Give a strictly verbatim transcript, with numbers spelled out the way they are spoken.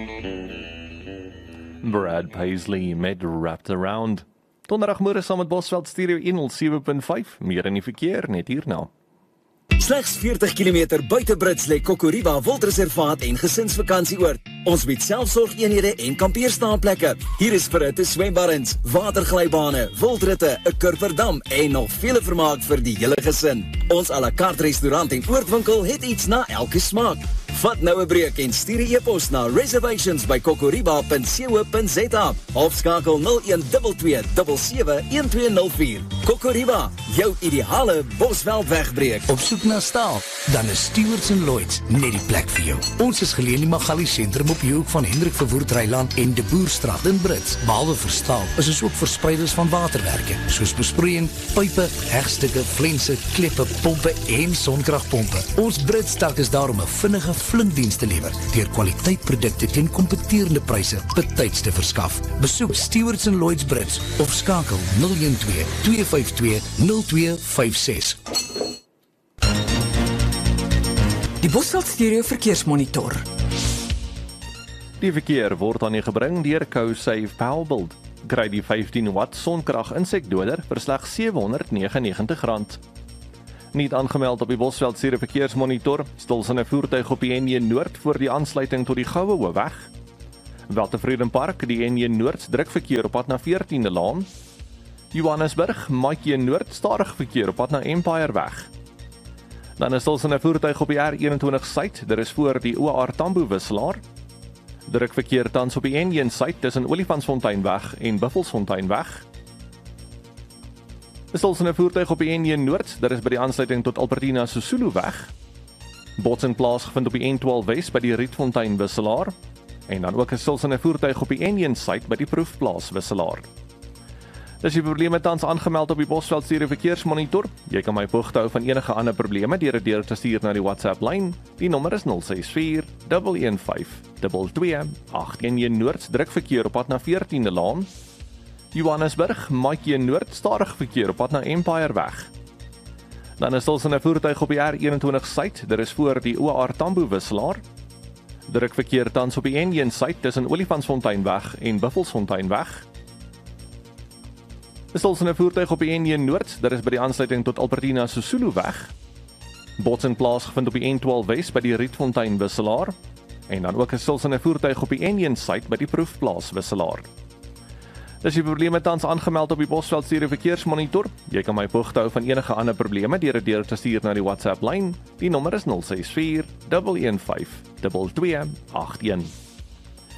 Brad Paisley met Wrapped Around. Donderdagmôre saam met Bosveld Stereo honderd sewe punt vyf, meer in die verkeer net hierna. Slegs veertig kilometer buite Brits lê Kokoriba Wildreservaat en gesinsvakantieoord. Ons bied selfsorgeenhede en kampeerstaanplekke. Hier is verhitte swembaddens, waterglybane, wildritte, 'n kurverdam en nog vele vermaak vir die hele gesin. Ons à la carte restaurant en oordwinkel het iets na elke smaak. Vat nou 'n breek en stuur 'n e-pos na reservations by kokoriba punt co punt za of skakel nul een twee twee sewe sewe een twee nul vier. Kokoriba, jou ideale Bosveld wegbreek. Op soek na staal, dan is Stewards en Lloyds net die plek vir jou. Ons is geleë in die Magali sentrum op die hoek van Hendrik Verwoerd Rylaan en De Boerstraat in Brits. Behalwe vir staal, is ons ook verspreiders van waterwerke, soos besproeiing, pype, hegstukke, flense, kleppe, pompe en sonkragpompe. Ons Brits tak is daarom 'n vinnige flinkdiens te lewer, deur kwaliteitprodukte teen kompeterende pryse betyds te verskaf. Besoek Stewards en Lloyds Brits of skakel nul een twee twee vyf twee nul twee vyf ses. Die Bosveld Stereo verkeersmonitor. Die verkeer word aan u gebring deur CoSave Powerbuild. Kry die vyftien watt sonkrag insekdoder vir slegs sewehonderdnegenennegentig rand. Nie aangemeld op die Bosveld Stereo verkeersmonitor, stilsynne voertuig op die N een Noord voor die aansluiting tot die Goue Hoofweg. Weltevreden-Park, die N een Noord druk verkeer op pad na veertiende Laan. Johannesburg, Maatjie Noord stadig verkeer op pad na Empire Weg. Dan is stilsynne voertuig op die R eenentwintig Suid, daar is voor die O R Tambo wisselaar. Druk verkeer tans op die N een Suid tussen Olifantsfonteinweg en Buffelsfonteinweg. Is ons in 'n voertuig op die N een Noord, daar is by die aansluiting tot Albertina Sisulu weg. Botsing plaasgevind op die N twaalf Wes by die Rietfontein wisselaar. En dan ook 'n stilsynne voertuig op die N een Suid by die Proefplaas wisselaar. Dis die probleme tans aangemeld op die Bosveld Stereo verkeersmonitor. Jy kan my op hoogte hou van enige ander probleme deur dit deur te stuur na die WhatsApp lyn. Die nommer is nul ses vier een een vyf twee twee agt een Noord druk verkeer op pad na veertiende Laan. Johannesburg, Maatjie Noord stadig verkeer op pad na Empire Weg. Dan is ons in 'n voertuig op die R eenentwintig Suid, daar is voor die O R Tambo wisselaar. Druk verkeer tans op die N een Suid tussen Olifantsfonteinweg en Buffelsfonteinweg. Is ons in 'n voertuig op die N een Noord, daar is by die aansluiting tot Albertina Sisulu weg. Botsing plaasgevind op die N twaalf Wes by die Rietfontein wisselaar. En dan ook 'n stilsynne voertuig op die N een Suid by die Proefplaas wisselaar. Dis die probleme tans aangemeld op die Bosveld Stereo verkeersmonitor. Jy kan my op hoogte hou van enige ander probleme deur dit deur te stuur na die WhatsApp lyn. Die nommer is nul ses vier een een vyf twee twee agt een.